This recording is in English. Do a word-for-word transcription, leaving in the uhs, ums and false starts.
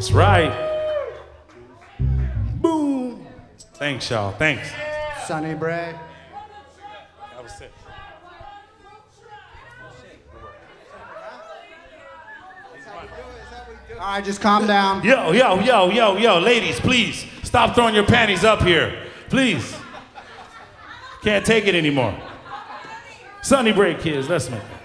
That's right. Boom. Thanks, y'all. Thanks. Sonny Bray. That was it. All right, just calm down. Yo, yo, yo, yo, yo, ladies, please stop throwing your panties up here. Please. Can't take it anymore. Sonny Bray, kids, let's make it.